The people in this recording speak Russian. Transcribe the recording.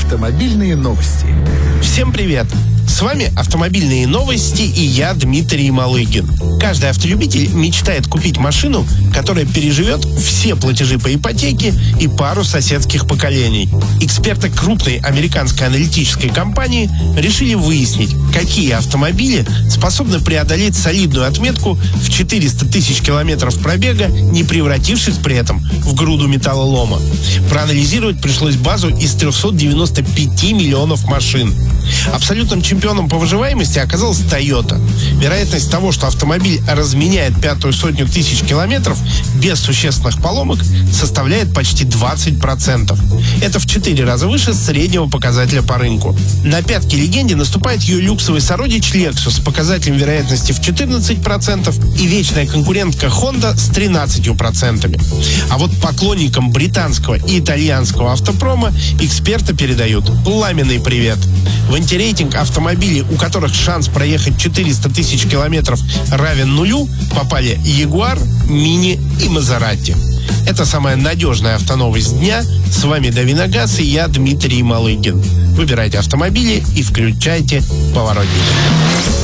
Автомобильные новости. Всем привет! С вами «Автомобильные новости» и я, Дмитрий Малыгин. Каждый автолюбитель мечтает купить машину, которая переживет все платежи по ипотеке и пару соседских поколений. Эксперты крупной американской аналитической компании решили выяснить, какие автомобили способны преодолеть солидную отметку в 400 тысяч километров пробега, не превратившись при этом в груду металлолома. Проанализировать пришлось базу из 395 миллионов машин. Абсолютным чемпионом по выживаемости оказалась Toyota. Вероятность того, что автомобиль разменяет пятую сотню тысяч километров без существенных поломок, составляет почти 20%. Это в 4 раза выше среднего показателя по рынку. На пятки легенде наступает ее люксовый сородич Lexus с показателем вероятности в 14% и вечная конкурентка Honda с 13%. А вот поклонникам британского и итальянского автопрома эксперты передают пламенный привет. В антирейтинг автомобилей, у которых шанс проехать 400 тысяч километров равен нулю, попали Jaguar, Mini и Maserati. Это самая надежная автоновость дня. С вами Давиногаз и я, Дмитрий Малыгин. Выбирайте автомобили и включайте поворотники.